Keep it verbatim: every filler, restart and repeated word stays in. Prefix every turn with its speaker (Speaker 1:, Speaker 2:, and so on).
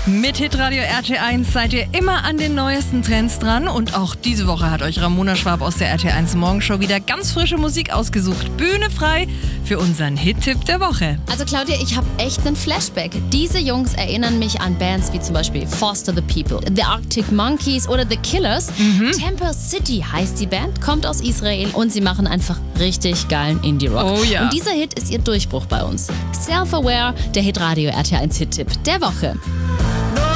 Speaker 1: Mit Hitradio R T eins seid ihr immer an den neuesten Trends dran und auch diese Woche hat euch Ramona Schwab aus der R T eins Morgenshow wieder ganz frische Musik ausgesucht. Bühne frei für unseren Hit-Tipp der Woche.
Speaker 2: Also Claudia, ich habe echt einen Flashback. Diese Jungs erinnern mich an Bands wie zum Beispiel Foster the People, The Arctic Monkeys oder The Killers.
Speaker 1: Mhm.
Speaker 2: Temple City heißt die Band, kommt aus Israel und sie machen einfach richtig geilen Indie-Rock.
Speaker 1: Oh ja.
Speaker 2: Und dieser Hit ist ihr Durchbruch bei uns. Self-Aware, der Hitradio R T eins Hit-Tipp der Woche.